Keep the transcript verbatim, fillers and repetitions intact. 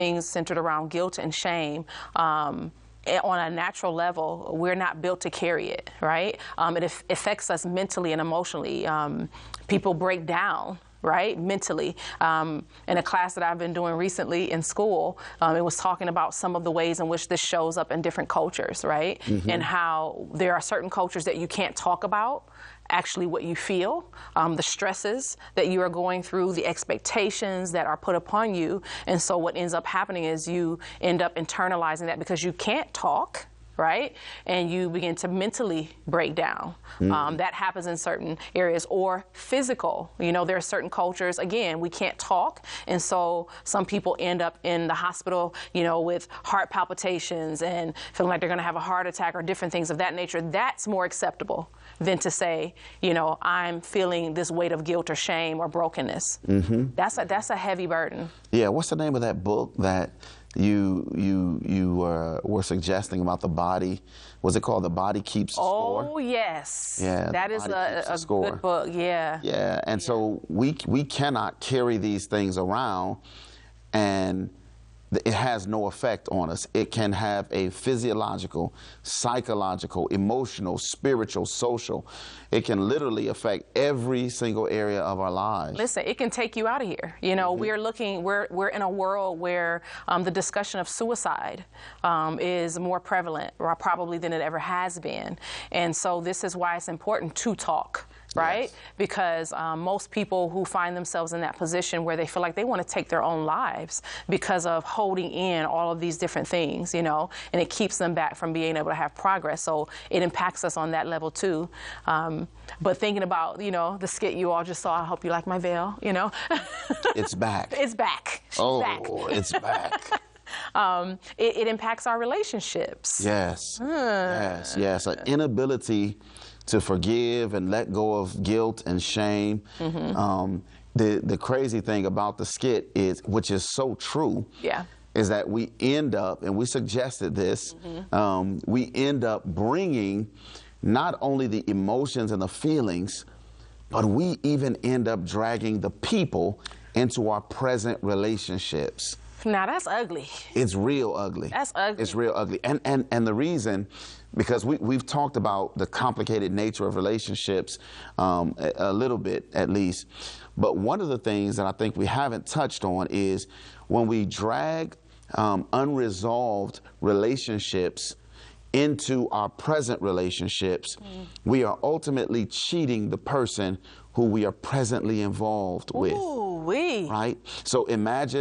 things centered around guilt and shame, um, on a natural level, we're not built to carry it, right? Um, it af- affects us mentally and emotionally. Um, people break down, right, mentally. Um, in a class that I've been doing recently in school, um, it was talking about some of the ways in which this shows up in different cultures, right? Mm-hmm. And how there are certain cultures that you can't talk about actually what you feel, um, the stresses that you are going through, the expectations that are put upon you. And so what ends up happening is you end up internalizing that because you can't talk, right? And you begin to mentally break down. Mm. Um, that happens in certain areas. Or physical. You know, there are certain cultures, again, we can't talk. And so some people end up in the hospital, you know, with heart palpitations and feeling like they're going to have a heart attack or different things of that nature. That's more acceptable than to say, you know, I'm feeling this weight of guilt or shame or brokenness. Mm-hmm. That's a, that's a heavy burden. Yeah. What's the name of that book that you you you uh, were suggesting about the body? Was it called The Body Keeps Score? Oh yes. Yeah, that is a, a good book. Yeah. Yeah, and yeah. so we we cannot carry these things around, and it has no effect on us. It can have a physiological, psychological, emotional, spiritual, social. It can literally affect every single area of our lives. Listen, it can take you out of here. You know, mm-hmm. we're looking, we're, we're in a world where um, the discussion of suicide um, is more prevalent, or probably than it ever has been. And so this is why it's important to talk. Right? Yes. Because um, most people who find themselves in that position where they feel like they want to take their own lives because of holding in all of these different things, you know, and it keeps them back from being able to have progress. So it impacts us on that level too. Um, but thinking about, you know, the skit you all just saw, I hope you like my veil, you know. It's back. It's back. She's oh, back. It's back. Um, it, it impacts our relationships. Yes, hmm. yes, yes. An inability to forgive and let go of guilt and shame. Mm-hmm. Um, the, the crazy thing about the skit is, which is so true, yeah. is that we end up, and we suggested this, mm-hmm. um, we end up bringing not only the emotions and the feelings, but we even end up dragging the people into our present relationships. Now that's ugly. It's real ugly. That's ugly. It's real ugly. And and and the reason, because we we've talked about the complicated nature of relationships um, a, a little bit at least, but one of the things that I think we haven't touched on is when we drag um, unresolved relationships into our present relationships, mm. we are ultimately cheating the person who we are presently involved with. Ooh, wee. Right? So imagine